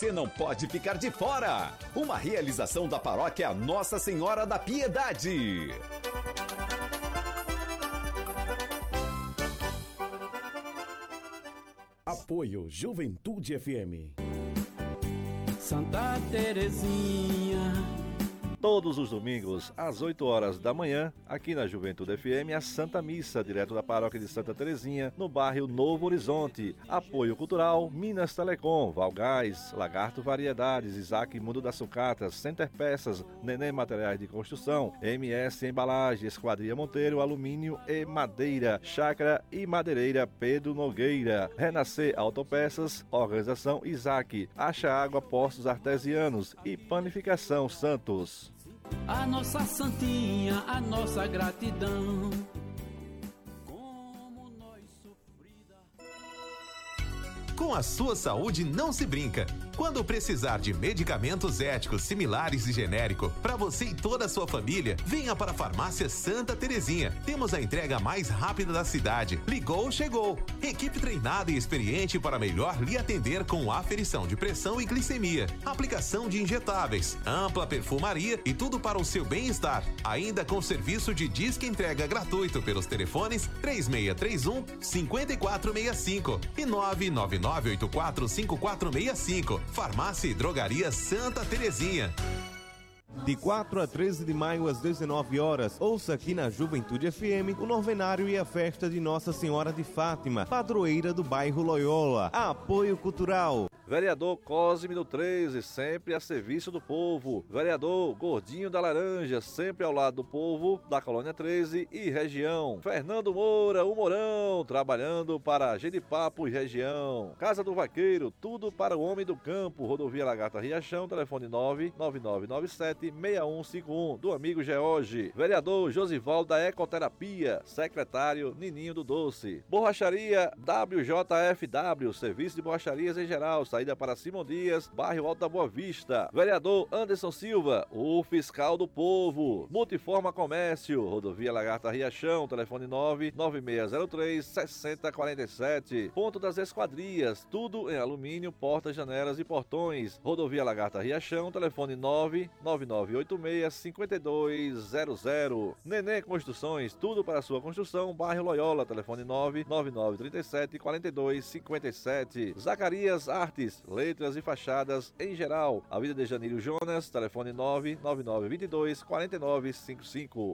você não pode ficar de fora. Uma realização da paróquia Nossa Senhora da Piedade. Apoio Juventude FM. Santa Terezinha. Todos os domingos, às 8 horas da manhã, aqui na Juventude FM, a Santa Missa, direto da paróquia de Santa Terezinha, no bairro Novo Horizonte. Apoio cultural, Minas Telecom, Valgás, Lagarto Variedades, Isaac Mundo das Sucatas, Center Peças, Neném Materiais de Construção, MS Embalagem, Esquadria Monteiro, Alumínio e Madeira, Chácara e Madeireira Pedro Nogueira, Renascer Autopeças, Organização Isaac, Acha Água Postos Artesianos e Panificação Santos. A nossa santinha, a nossa gratidão. Com a sua saúde não se brinca. Quando precisar de medicamentos éticos, similares e genérico, para você e toda a sua família, venha para a Farmácia Santa Terezinha. Temos a entrega mais rápida da cidade. Ligou, chegou. Equipe treinada e experiente para melhor lhe atender com aferição de pressão e glicemia, aplicação de injetáveis, ampla perfumaria e tudo para o seu bem-estar. Ainda com serviço de disque entrega gratuito pelos telefones 3631-5465 e 999845465. Farmácia e Drogaria Santa Terezinha. De 4 a 13 de maio às 19 horas, ouça aqui na Juventude FM o novenário e a festa de Nossa Senhora de Fátima, padroeira do bairro Loyola. Apoio cultural. Vereador Cosme do 13, sempre a serviço do povo. Vereador Gordinho da Laranja, sempre ao lado do povo da Colônia 13 e região. Fernando Moura, o Mourão, trabalhando para Genipapo e região. Casa do Vaqueiro, tudo para o homem do campo. Rodovia Lagarta Riachão, telefone 99997-6151, do amigo George. Vereador Josival da Ecoterapia, secretário Nininho do Doce. Borracharia WJFW, serviço de borracharias em geral, saída para Simão Dias, bairro Alta Boa Vista. Vereador Anderson Silva, o fiscal do povo. Multiforma Comércio, rodovia Lagarta Riachão, telefone 99603-6047. Ponto das Esquadrias, tudo em alumínio, portas, janelas e portões. Rodovia Lagarta Riachão, telefone 99986-5200. Neném Construções, tudo para sua construção, bairro Loyola, telefone 99937-4257. Zacarias Artes, letras e fachadas em geral. Avenida de Janeiro Jonas, telefone 99922-4955.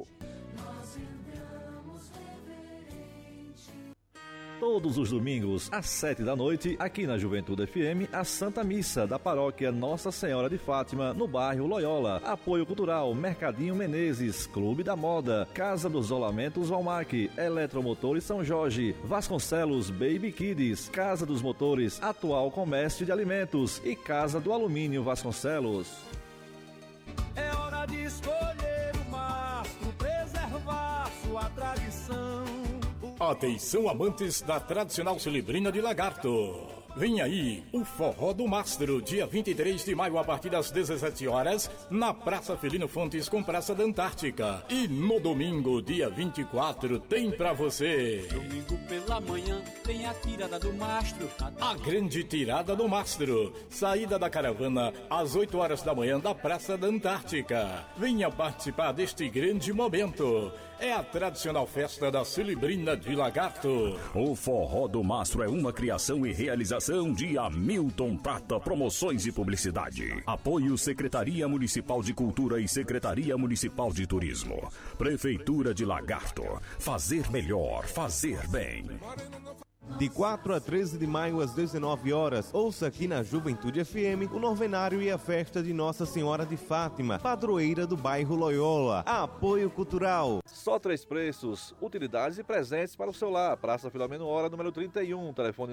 Todos os domingos, às 7 da noite, aqui na Juventude FM, a Santa Missa da Paróquia Nossa Senhora de Fátima, no bairro Loyola. Apoio cultural, Mercadinho Menezes, Clube da Moda, Casa dos Rolamentos Valmac, Eletromotores São Jorge, Vasconcelos Baby Kids, Casa dos Motores, Atual Comércio de Alimentos e Casa do Alumínio Vasconcelos. É hora de escolher o mastro, preservar sua tradição. Atenção, amantes da tradicional celebrina de Lagarto. Vem aí o Forró do Mastro, dia 23 de maio a partir das 17 horas, na Praça Felino Fontes com Praça da Antártica. E no domingo, dia 24, tem pra você. Domingo pela manhã tem a tirada do mastro. A grande tirada do Mastro. Saída da caravana às 8 horas da manhã da Praça da Antártica. Venha participar deste grande momento. É a tradicional festa da celebrina de Lagarto. O Forró do Mastro é uma criação e realização de Hamilton Prata Promoções e Publicidade. Apoio Secretaria Municipal de Cultura e Secretaria Municipal de Turismo. Prefeitura de Lagarto. Fazer melhor, fazer bem. De 4 a 13 de maio às 19 horas, ouça aqui na Juventude FM o novenário e a festa de Nossa Senhora de Fátima, padroeira do bairro Loyola. Apoio cultural. Só 3 preços, utilidades e presentes para o seu lar. Praça Filomeno Hora, número 31, telefone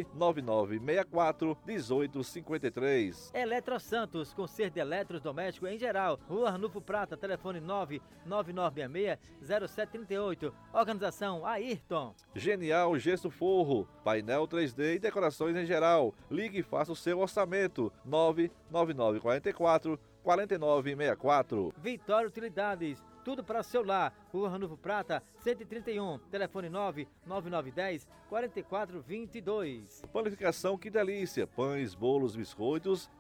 99964-1853. Eletro Santos, conserto de eletrodoméstico em geral. Rua Arnulfo Prata, telefone 99966-0738. Organização Ayrton. Genial Gesso Forro, painel 3D e decorações em geral. Ligue e faça o seu orçamento. 99944-4964. Vitória Utilidades, tudo para seu lar. Rua Ranulfo Prata, 131. Telefone 99910-4422. Panificação Que Delícia. Pães, bolos, biscoitos